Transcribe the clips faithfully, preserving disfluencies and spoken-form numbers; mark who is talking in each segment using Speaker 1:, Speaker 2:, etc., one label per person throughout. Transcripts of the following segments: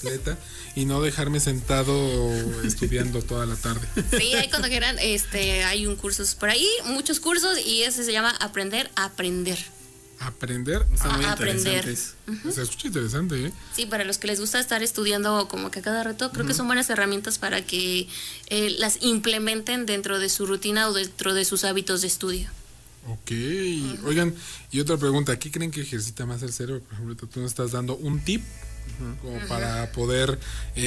Speaker 1: completa y no dejarme sentado estudiando toda la tarde.
Speaker 2: Sí, ahí cuando quieran, este, hay un curso por ahí, muchos cursos, y ese se llama Aprender a Aprender.
Speaker 1: Aprender
Speaker 3: Está muy
Speaker 2: a aprender.
Speaker 3: interesantes.
Speaker 1: Se escucha interesante, ¿eh?
Speaker 2: Sí, para los que les gusta estar estudiando como que a cada rato, creo uh-huh. que son buenas herramientas para que eh, las implementen dentro de su rutina o dentro de sus hábitos de estudio.
Speaker 1: Ok, uh-huh. Oigan, y otra pregunta, ¿qué creen que ejercita más el cerebro? Por ejemplo, tú nos estás dando un tip uh-huh. como uh-huh. para poder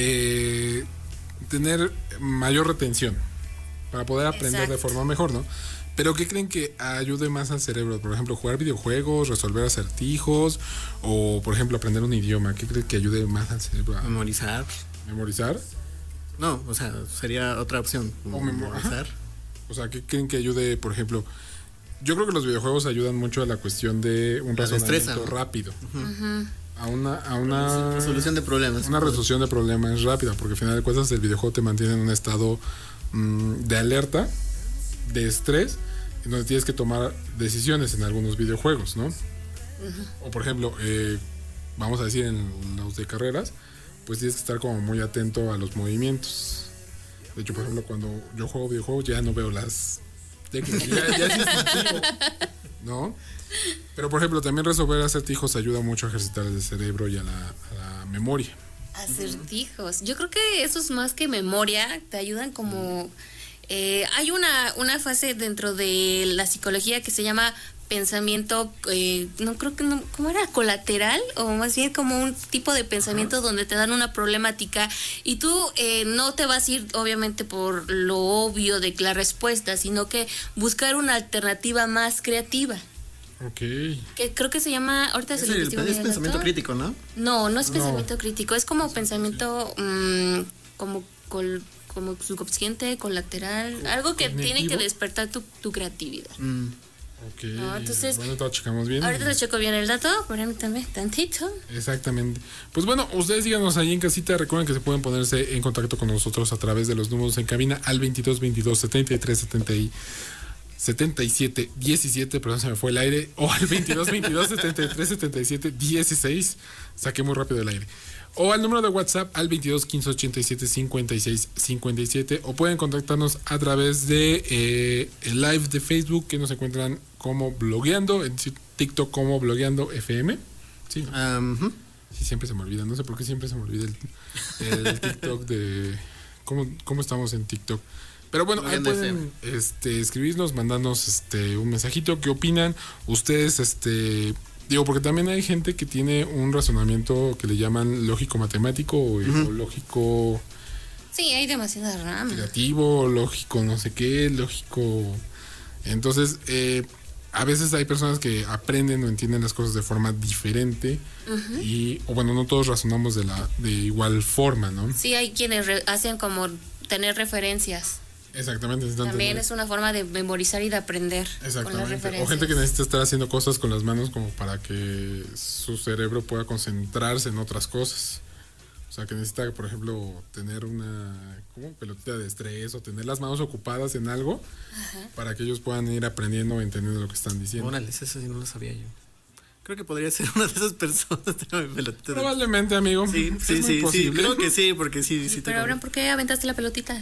Speaker 1: eh, tener mayor retención, para poder aprender Exacto. de forma mejor, ¿no? Pero ¿qué creen que ayude más al cerebro? Por ejemplo, jugar videojuegos, resolver acertijos o, por ejemplo, aprender un idioma. ¿Qué creen que ayude más al cerebro? A
Speaker 3: memorizar.
Speaker 1: ¿Memorizar?
Speaker 3: No, o sea, sería otra opción.
Speaker 1: O memorizar. O sea, ¿qué creen que ayude, por ejemplo? Yo creo que los videojuegos ayudan mucho a la cuestión de un la razonamiento destreza, ¿no? rápido. Uh-huh. Uh-huh. A una, a una
Speaker 3: resolución de problemas.
Speaker 1: Una resolución de problemas rápida, porque al final de cuentas el videojuego te mantiene en un estado mmm, de alerta, de estrés, en donde tienes que tomar decisiones en algunos videojuegos, ¿no? Uh-huh. O por ejemplo, eh, vamos a decir en los de carreras, pues tienes que estar como muy atento a los movimientos. De hecho, por ejemplo, cuando yo juego videojuegos ya no veo las teclas, ya, ya es instintivo, ¿no? Pero por ejemplo, también resolver acertijos ayuda mucho a ejercitar el cerebro y a la, a la memoria.
Speaker 2: Acertijos, yo creo que eso es más que memoria, te ayudan como... Eh, hay una, una fase dentro de la psicología que se llama pensamiento, eh, no creo que no, ¿cómo era? Colateral, o más bien como un tipo de pensamiento Ajá. donde te dan una problemática y tú eh, no te vas a ir obviamente por lo obvio de la respuesta, sino que buscar una alternativa más creativa.
Speaker 1: Ok.
Speaker 2: Que creo que se llama, ahorita
Speaker 3: es
Speaker 2: se lo
Speaker 3: el, es pensamiento crítico, ¿no?
Speaker 2: No, no es pensamiento no. crítico, es como pensamiento mmm, como col como subconsciente, colateral, algo que ¿Cognitivo? Tiene que despertar tu, tu creatividad.
Speaker 1: Mm. Ok,
Speaker 2: ¿no? Entonces,
Speaker 1: bueno, lo checamos bien.
Speaker 2: Ahorita lo checo bien el dato, permítame tantito.
Speaker 1: Exactamente. Pues bueno, ustedes díganos ahí en casita, recuerden que se pueden ponerse en contacto con nosotros a través de los números en cabina al veintidós veintidós setenta y tres setenta y setenta y siete diecisiete, perdón, se me fue el aire, o al veintidós veintidós setenta y tres setenta y siete dieciséis, saqué muy rápido el aire. O al número de WhatsApp al veintidós quince ochenta y siete cincuenta y seis cincuenta y siete, o pueden contactarnos a través de eh, el live de Facebook que nos encuentran como Blogueando, en TikTok como Blogueando F M. Sí,
Speaker 3: um,
Speaker 1: sí, siempre se me olvida, no sé por qué siempre se me olvida el, el TikTok de cómo, cómo estamos en TikTok. Pero bueno, ahí pueden este, escribirnos, mandarnos este, un mensajito, qué opinan ustedes, este... Digo, porque también hay gente que tiene un razonamiento que le llaman lógico-matemático o, uh-huh. o lógico...
Speaker 2: Sí, hay demasiadas ramas.
Speaker 1: Creativo, lógico no sé qué, lógico... Entonces, eh, a veces hay personas que aprenden o entienden las cosas de forma diferente uh-huh. y, o bueno, no todos razonamos de, la, de igual forma, ¿no?
Speaker 2: Sí, hay quienes re- hacen como tener referencias.
Speaker 1: Exactamente.
Speaker 2: También
Speaker 1: tener.
Speaker 2: Es una forma de memorizar y de aprender.
Speaker 1: Exactamente.
Speaker 2: Con las referencias.
Speaker 1: O gente que necesita estar haciendo cosas con las manos como para que su cerebro pueda concentrarse en otras cosas. O sea, que necesita, por ejemplo, tener una ¿cómo? pelotita de estrés o tener las manos ocupadas en algo Ajá. para que ellos puedan ir aprendiendo o entendiendo lo que están diciendo.
Speaker 3: Órale, eso sí no lo sabía yo. Creo que podría ser una de esas personas.
Speaker 1: Probablemente, amigo.
Speaker 3: Sí, sí, sí, sí, creo que sí, porque sí, sí.
Speaker 2: sí pero ahora, ¿por qué aventaste la pelotita?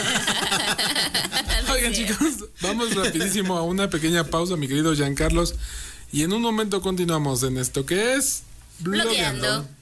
Speaker 1: Oigan, chicos, vamos rapidísimo a una pequeña pausa, mi querido Giancarlos, y en un momento continuamos en esto que es
Speaker 2: Blogueando.